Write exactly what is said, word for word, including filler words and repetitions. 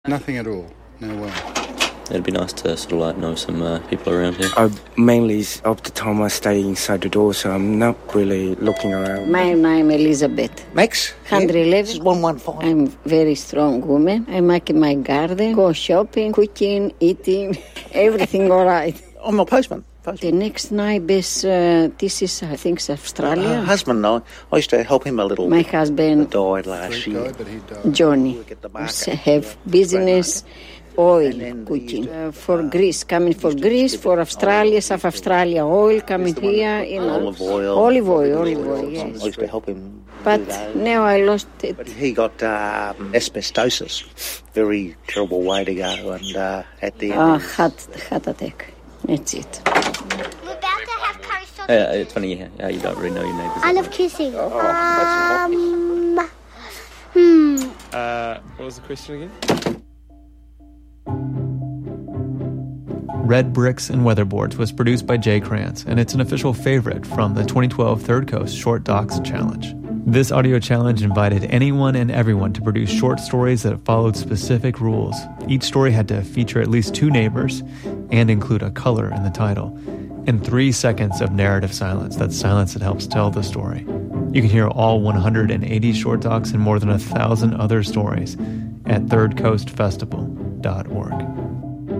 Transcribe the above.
Nothing at all. No way. It'd be nice to sort of like know some uh, people around here. I mainly, of the time I stay inside the door, so I'm not really looking around. My name is Elizabeth. Max? one eleven. Yeah, this is one one five. I'm very strong woman. I make my garden, go shopping, cooking, eating, everything all right. I'm a postman. The postman. next neighbor is, uh, this is, I think, Australia. Uh, husband, I, I used to help him a little. My He husband, died last Great year. guy, but he died. Johnny, Work at the market. also have business, oil, And then they cooking. used to- Uh, for Greece, coming for Greece, for Australia, South Australia, oil coming the one here, that you put know. olive oil. Olive oil, olive oil, I yes. used to help him. But do that. now I lost it. But he got um, asbestosis. Very terrible way to go. And uh, at the end, Uh, of his- heart, heart attack. That's it. We're about to have toast on Yeah, it's funny how you don't really know your neighbours. I love kissing. Oh, um, hmm. Uh, what was the question again? Red Bricks and Weatherboards was produced by Jay Krantz, and it's an official favorite from the twenty twelve Third Coast Short Docs Challenge. This audio challenge invited anyone and everyone to produce short stories that followed specific rules. Each story had to feature at least two neighbors and include a color in the title, and three seconds of narrative silence. That's silence that helps tell the story. You can hear all one hundred eighty short docs and more than a thousand other stories at third coast festival dot org.